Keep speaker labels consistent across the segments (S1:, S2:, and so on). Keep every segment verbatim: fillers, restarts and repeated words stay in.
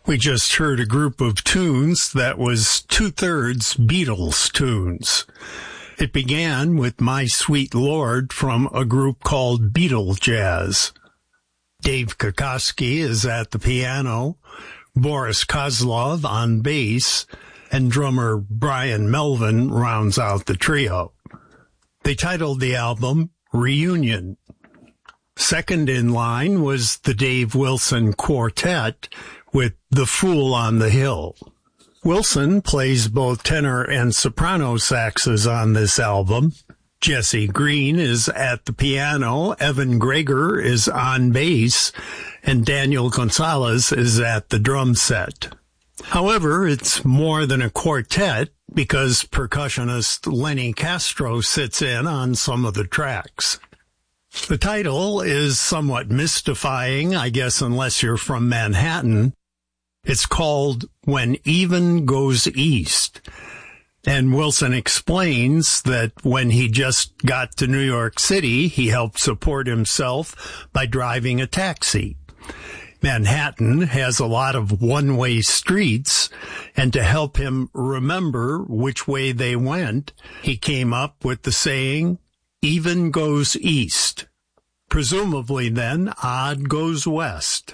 S1: We just heard a group of tunes that was two-thirds Beatles tunes. It began with My Sweet Lord from a group called Beatle Jazz. Dave Kokoski is at the piano, Boris Kozlov on bass, and drummer Brian Melvin rounds out the trio. They titled the album Reunion. Second in line was the Dave Wilson Quartet with The Fool on the Hill. Wilson plays both tenor and soprano saxes on this album. Jesse Green is at the piano, Evan Greger is on bass, and Daniel Gonzalez is at the drum set. However, it's more than a quartet because percussionist Lenny Castro sits in on some of the tracks. The title is somewhat mystifying, I guess, unless you're from Manhattan. It's called When Even Goes East. And Wilson explains that when he just got to New York City, he helped support himself by driving a taxi. Manhattan has a lot of one-way streets, and to help him remember which way they went, he came up with the saying, even goes east. Presumably then, odd goes west.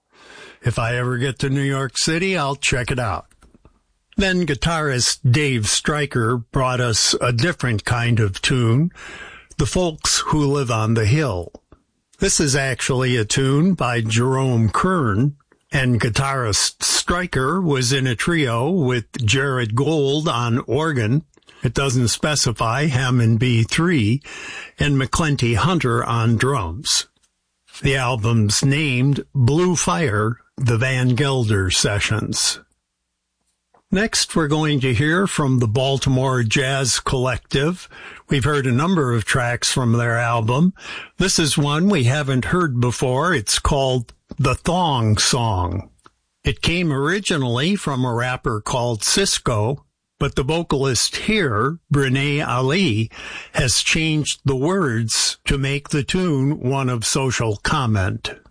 S1: If I ever get to New York City, I'll check it out. Then guitarist Dave Stryker brought us a different kind of tune, The Folks Who Live on the Hill. This is actually a tune by Jerome Kern, and guitarist Stryker was in a trio with Jared Gold on organ, it doesn't specify, Hammond B three, and McClenty Hunter on drums. The album's named Blue Fire, the Van Gelder Sessions. Next, we're going to hear from the Baltimore Jazz Collective. We've heard a number of tracks from their album. This is one we haven't heard before. It's called The Thong Song. It came originally from a rapper called Cisco, but the vocalist here, Brene Ali, has changed the words to make the tune one of social comment.